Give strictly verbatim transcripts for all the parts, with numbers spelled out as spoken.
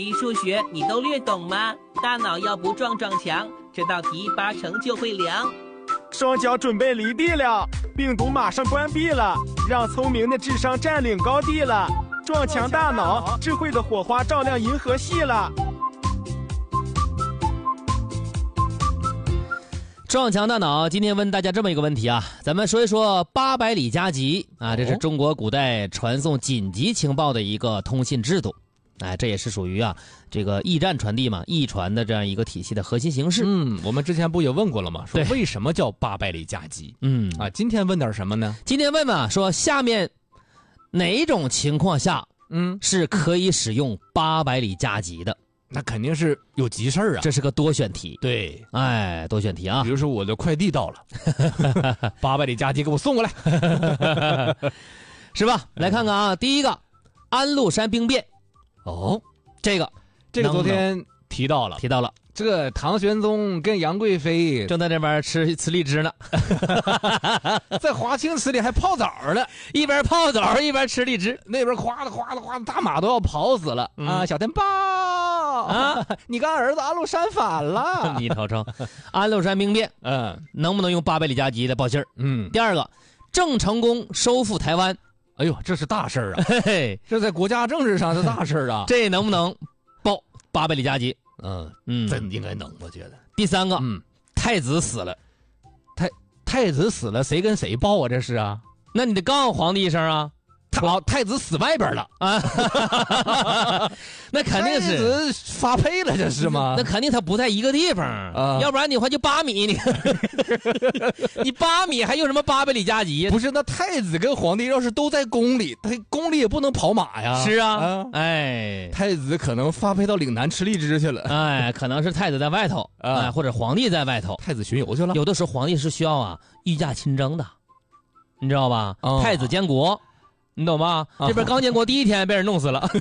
数学你都略懂吗？大脑要不撞撞墙，这道题八成就会凉。 双脚准备离地了，病毒马上关闭了，让聪明的智商占领高地了。撞墙大脑，智慧的火花照亮银河系了。 撞墙大脑今天问大家这么一个问题啊，咱们说一说八百里加急啊，这是中国古代传送紧急情报的一个通信制度。哎，这也是属于啊这个驿站传递嘛，驿传的这样一个体系的核心形式。 嗯，我们之前不也问过了吗？说为什么叫八百里加急？ 嗯啊，今天问点什么呢？ 今天问问说下面哪种情况下，嗯，是可以使用八百里加急的？ 那肯定是有急事儿啊， 这是个多选题。 对， 哎，多选题啊。 比如说我的快递到了，八百里加急给我送过来， 是吧？来看看啊，第一个，安禄山兵变。哦，这个这个昨天提到了， 提到了。 这个唐玄宗跟杨贵妃正在那边吃吃荔枝呢， 在华清池里还泡澡呢， 一边泡澡一边吃荔枝， 那边哗啦哗啦哗啦，大马都要跑死了、嗯、啊！小天豹啊，你干儿子安禄山反了， 你瞅瞅，安禄山兵变，嗯，能不能用八百里加急来报信儿？嗯，第二个，郑成功收复台湾， 哎呦，这是大事儿啊！ 嘿嘿， 这在国家政治上是大事儿啊！ 这能不能报八百里加急？ 嗯嗯，这应该能，我觉得。 第三个，嗯，太子死了， 太太子死了，谁跟谁报啊？这是啊？ 那你得告诉皇帝一声啊！ 他太子死外边了啊， 那肯定是太子发配了，这是吗？ 那肯定他不在一个地方啊，要不然你话就八米，你你八米还有什么八百里加急？ 不是，那太子跟皇帝要是都在宫里，他宫里也不能跑马呀。 是啊，啊哎， 太子可能发配到岭南吃荔枝去了， 哎，可能是太子在外头啊、哎，或者皇帝在外头， 太子巡游去了。 有的时候皇帝是需要啊御驾亲征的，你知道吧？哦、太子监国。你懂吗？这边刚建国第一天被人弄死了。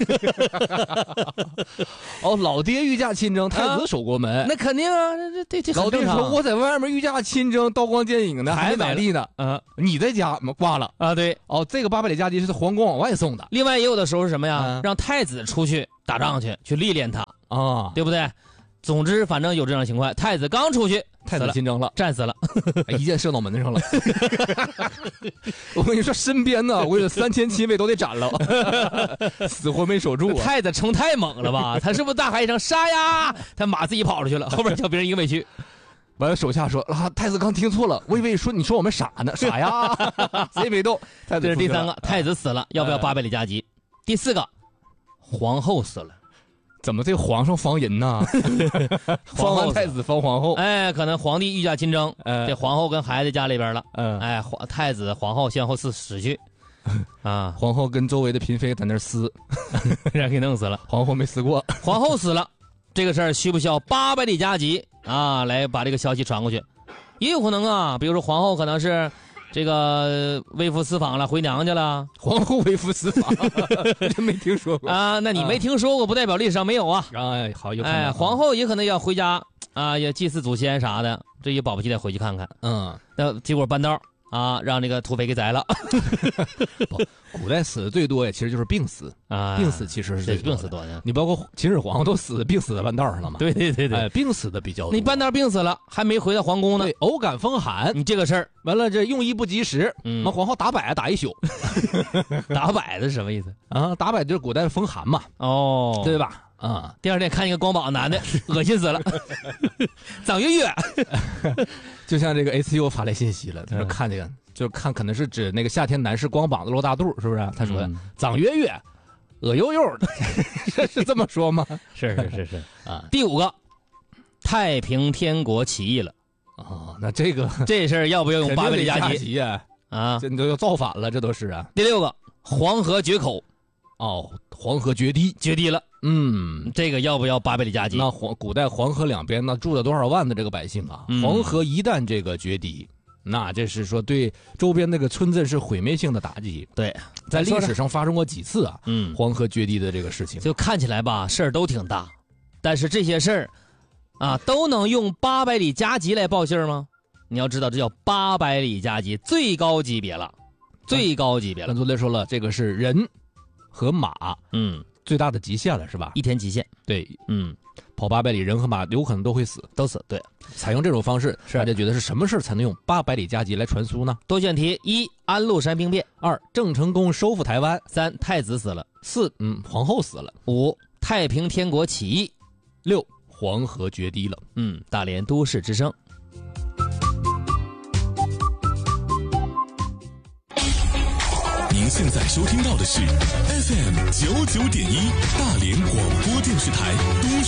哦，老爹御驾亲征，太子守国门， 啊、那肯定啊，这这这老爹说我在外面御驾亲征，刀光剑影的，还买力呢。嗯，你在家挂了啊？对。 哦，这个八百里加急是皇宫往外送的。 另外也有的时候是什么呀？嗯、让太子出去打仗去，去历练他啊，对不对？总之，反正有这样的情况，太子刚出去， 太子亲征了， 战死了， 一箭射脑门上了。我跟你说，身边呢，我有三千亲卫都得斩了，死活没守住、啊。 太子冲太猛了吧？他是不是大喊一声杀呀？他马自己跑出去了，后边叫别人一个委屈。 完了，手下说啊，太子刚听错了，我以为说你说我们傻呢，傻呀，谁没动？太子这是第三个，太子死了，要不要八百里加急？第四个，皇后死了。 怎么这皇上防人呢？防完太子防皇后， 哎，可能皇帝御驾亲征，呃、这皇后跟孩子家里边了，嗯、呃，哎，皇太子皇后先后死死去，啊， 皇后跟周围的嫔妃在那撕， 让人给弄死了， 皇后没撕过， 皇后死了，这个事儿需不需要八百里加急啊？来把这个消息传过去，也有可能啊，比如说皇后可能是。这个微服私访了，回娘家了。 皇后微服私访，真没听说过啊！那你没听说过，不代表历史上没有啊。 哎，好，有可能。 哎，皇后也可能要回家啊，也祭祀祖先啥的，这也保不齐得回去看看。嗯，那结果半道啊，让这个土匪给宰了。 古代死的最多呀，其实就是病死啊，病死其实是最多的病死多的。 你包括秦始皇都死病死在半道上了嘛？ 对对对对， 哎，病死的比较多。 你半道病死了，还没回到皇宫呢， 对，偶感风寒， 你这个事儿完了，这用医不及时，嗯，那皇后打摆打一宿， 打摆的是什么意思啊？打摆就是古代风寒嘛， 哦， 对吧？啊、 嗯，第二天看一个光膀男的，恶心死了，长月月， 就像这个 A C U 发来信息了，他说看这个。就看可能是指那个夏天男士光膀子露大肚，是不是？他说、嗯、长月月，恶悠悠的，是这么说吗？ 是是是是啊。第五个，太平天国起义了啊、哦，那这个这事儿要不要用八百里加急呀？啊，这都要造反了，这都是啊。 第六个，黄河决口， 哦，黄河决堤， 决堤了。嗯，这个要不要八百里加急？ 那黄古代黄河两边那住了多少万的这个百姓啊？嗯、黄河一旦这个决堤。那这是说对周边那个村镇是毁灭性的打击。 对， 在历史上发生过几次啊，嗯，黄河决堤的这个事情， 就看起来吧，事儿都挺大，但是这些事儿啊，都能用八百里加急来报信吗？你要知道，这叫八百里加急，最高级别了，最高级别了。 刚才说了，这个是人和马，嗯， 最大的极限了，是吧？ 一天极限。 对， 嗯， 跑八百里，人和马有可能都会死， 都死。对， 采用这种方式， 是大家觉得是什么事儿才能用八百里加急来传输呢？ 多选题：一、安禄山兵变； 二、郑成功收复台湾； 三、太子死了； 四、嗯，皇后死了； 五、太平天国起义； 六、黄河决堤了。 嗯，大连都市之声。 您现在收听到的是 F M 九九点一大连广播电视台都市。